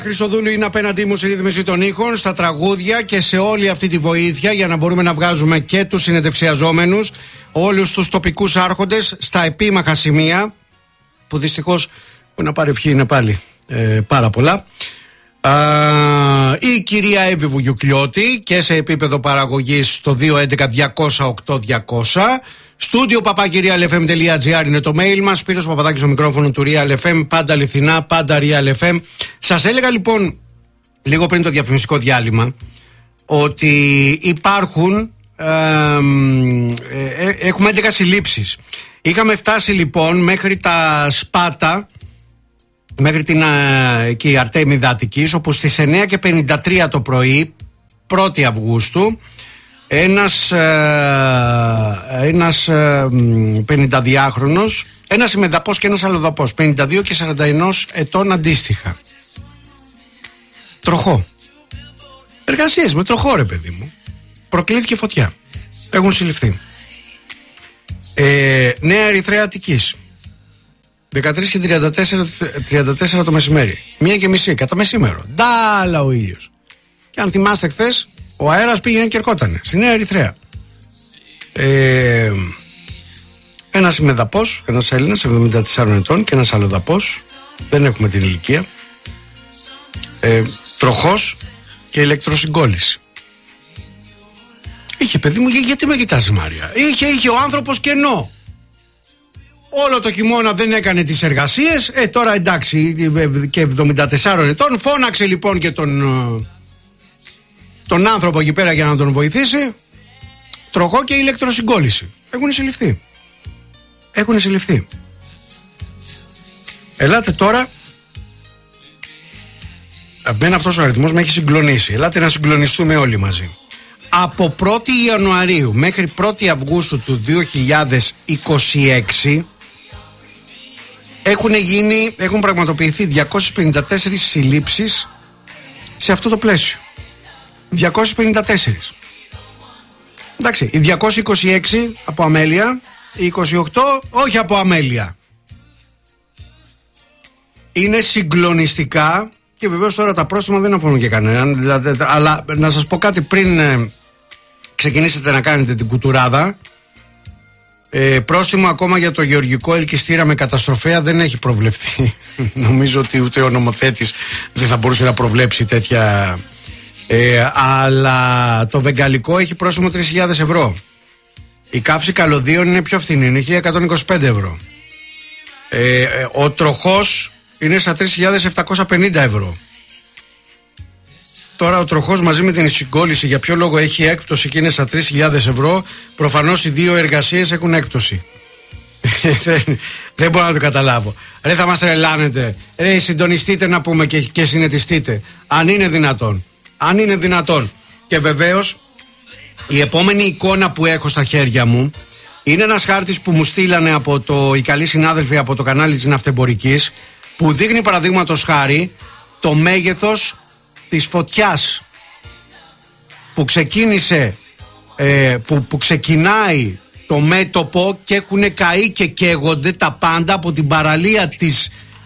Χρυσοδούλου είναι απέναντί μου στη ρύθμιση των ήχων, στα τραγούδια και σε όλη αυτή τη βοήθεια για να μπορούμε να βγάζουμε και τους συνεντευξιαζόμενους, όλους τους τοπικούς άρχοντες στα επίμαχα σημεία που δυστυχώς που να πάρει ευχή είναι πάλι πάρα πολλά. Η κυρία Εύη Βουγιουκλιώτη και σε επίπεδο παραγωγής στο 211-200-8200. Στούντιο papakirialfm.gr είναι το mail μας. Σπύρος Παπαδάκης στο μικρόφωνο του Real FM. Πάντα αληθινά, πάντα Real FM. Σας έλεγα λοιπόν λίγο πριν το διαφημιστικό διάλειμμα ότι υπάρχουν έχουμε 11 συλλήψεις. Είχαμε φτάσει λοιπόν μέχρι τα Σπάτα, μέχρι την εκεί, Αρτέμιδα Δατικής, όπου στις 9:53 το πρωί 1η Αυγούστου ένας 52χρονος, ένας ημεδαπός και ένας αλλοδαπός, 52 και 41 ετών αντίστοιχα, τροχό, εργασίες με τροχό ρε παιδί μου, προκλήθηκε φωτιά, έχουν συλληφθεί. Νέα Ερυθρέα Αττικής, 13 και 34 το μεσημέρι, 1:30 κατά μεσήμερο, ντάλα ο ήλιος. Και αν θυμάστε χθες, ο αέρας πήγαινε και ερχότανε στη Νέα Ερυθρέα. Ένας ημεδαπός, ένας Έλληνας 74 ετών και ένας αλλοδαπός, δεν έχουμε την ηλικία, τροχός και ηλεκτροσυγκόλληση. Είχε παιδί μου, γιατί με κοιτάζει Μάρια? Είχε ο άνθρωπος κενό. Όλο το χειμώνα δεν έκανε τις εργασίες. Τώρα εντάξει, και 74 ετών. Φώναξε λοιπόν και τον άνθρωπο εκεί πέρα για να τον βοηθήσει. Τροχό και ηλεκτροσυγκόλληση. Έχουν συλληφθεί. Ελάτε τώρα. Απέναντι αυτός ο αριθμός με έχει συγκλονίσει. Ελάτε να συγκλονιστούμε όλοι μαζί. Από 1η Ιανουαρίου μέχρι 1η Αυγούστου του 2026 έχουν πραγματοποιηθεί 254 συλλήψεις σε αυτό το πλαίσιο. 254. Εντάξει, οι 226 από αμέλεια, οι 28 όχι από αμέλεια. Είναι συγκλονιστικά και βεβαίως τώρα τα πρόστιμα δεν αφορούν και κανέναν. Δηλαδή, αλλά να σας πω κάτι πριν ξεκινήσετε να κάνετε την κουτουράδα. Πρόστιμο ακόμα για το γεωργικό ελκυστήρα με καταστροφέα δεν έχει προβλεφθεί. Νομίζω ότι ούτε ο νομοθέτης δεν θα μπορούσε να προβλέψει τέτοια. Αλλά το βεγγαλικό έχει πρόστιμο 3.000 ευρώ. Η καύση καλωδίων είναι πιο φθηνή, είναι 1.125 ευρώ. Ο τροχός είναι στα 3.750 ευρώ. Τώρα ο τροχός μαζί με την συγκόλληση για ποιο λόγο έχει έκπτωση και είναι στα 3.000 ευρώ? Προφανώς οι δύο εργασίες έχουν έκπτωση. Δεν μπορώ να το καταλάβω. Ρε, θα μας τρελάνετε. Ρε, συντονιστείτε να πούμε και συνετιστείτε. Αν είναι δυνατόν. Και βεβαίως η επόμενη εικόνα που έχω στα χέρια μου είναι ένας χάρτης που μου στείλανε οι καλοί συνάδελφοι από το κανάλι της Ναυτεμπορικής, που δείχνει παραδείγματος χάρη το μέγεθος της φωτιάς που ξεκίνησε, που ξεκινάει το μέτωπο και έχουν καεί και καίγονται τα πάντα από την παραλία της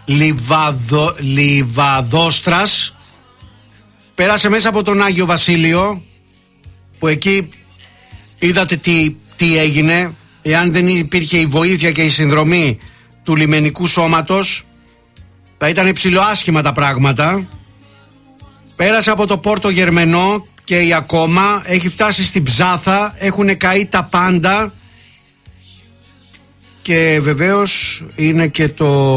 Λιβαδόστρας. Πέρασε μέσα από τον Άγιο Βασίλειο, που εκεί είδατε τι έγινε. Εάν δεν υπήρχε η βοήθεια και η συνδρομή του λιμενικού σώματος, θα ήταν ψιλοάσχημα τα πράγματα. Πέρασε από το Πόρτο Γερμενό και η ακόμα έχει φτάσει στην Ψάθα, έχουν καεί τα πάντα. Και βεβαίως είναι και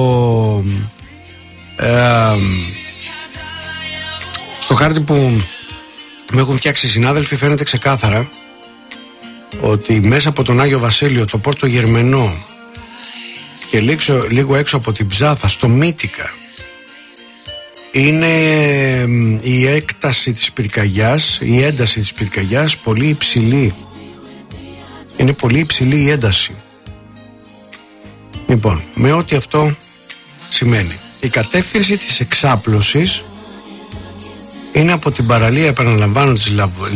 στο χάρτη που με έχουν φτιάξει οι συνάδελφοι φαίνεται ξεκάθαρα ότι μέσα από τον Άγιο Βασίλειο, το Πόρτο Γερμενό και λίγο έξω από την Ψάθα, στο Μύτικα, είναι η έκταση της πυρκαγιάς, η ένταση της πυρκαγιάς πολύ υψηλή. Είναι πολύ υψηλή η ένταση. Λοιπόν, με ό,τι αυτό σημαίνει, η κατεύθυνση της εξάπλωσης είναι από την παραλία, επαναλαμβάνω, της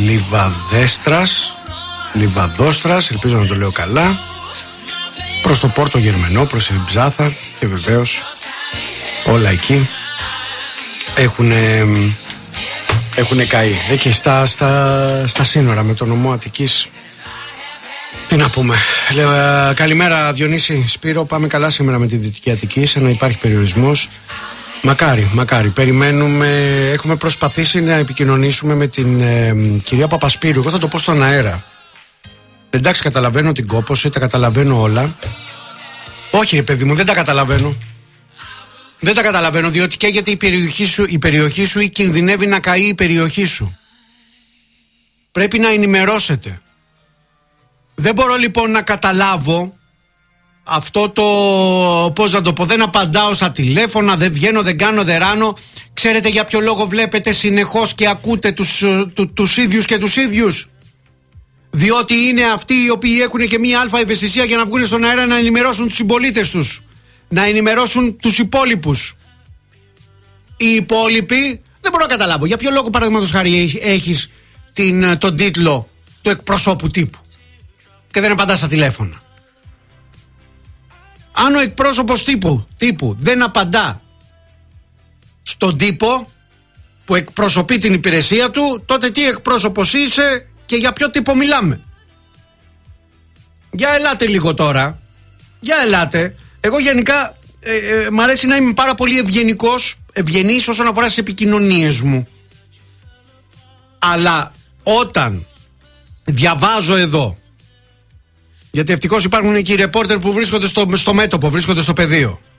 Λιβαδόστρας, ελπίζω να το λέω καλά, προς το Πόρτο Γερμενό, προς την Ψάθα, και βεβαίως όλα εκεί έχουν καεί. Εκεί στα σύνορα με το νομό Αττικής. Τι να πούμε. Καλημέρα Διονύση, Σπύρο. Πάμε καλά σήμερα με τη Δυτική Αττική, σαν να υπάρχει περιορισμός. Μακάρι. Περιμένουμε. Έχουμε προσπαθήσει να επικοινωνήσουμε με την κυρία Παπασπύρου. Εγώ θα το πω στον αέρα. Εντάξει, καταλαβαίνω την κόπωση, τα καταλαβαίνω όλα. Όχι ρε παιδί μου, δεν τα καταλαβαίνω. Δεν τα καταλαβαίνω, διότι καίγεται η περιοχή σου ή κινδυνεύει να καεί η περιοχή σου. Πρέπει να ενημερώσετε. Δεν μπορώ λοιπόν να καταλάβω αυτό το, πώς να το πω, δεν απαντάω στα τηλέφωνα, δεν βγαίνω, δεν κάνω, δεν ράνω. Ξέρετε για ποιο λόγο βλέπετε συνεχώς και ακούτε τους ίδιους και τους ίδιους? Διότι είναι αυτοί οι οποίοι έχουν και μία αλφα ευαισθησία για να βγουν στον αέρα να ενημερώσουν τους συμπολίτες τους, να ενημερώσουν τους υπόλοιπους. Οι υπόλοιποι δεν μπορώ να καταλάβω για ποιο λόγο, παραδείγματος χάρη, έχεις τον τίτλο του εκπροσώπου τύπου και δεν απαντάς στα τηλέφωνα. Αν ο εκπρόσωπος τύπου δεν απαντά στον τύπο που εκπροσωπεί την υπηρεσία του, τότε τι εκπρόσωπος είσαι και για ποιο τύπο μιλάμε? Για ελάτε λίγο τώρα. Για ελάτε. Εγώ γενικά μ' αρέσει να είμαι πάρα πολύ ευγενής όσον αφορά στις επικοινωνίες μου. Αλλά όταν διαβάζω εδώ, γιατί ευτυχώς υπάρχουν και οι ρεπόρτερ που βρίσκονται στο μέτωπο, βρίσκονται στο πεδίο,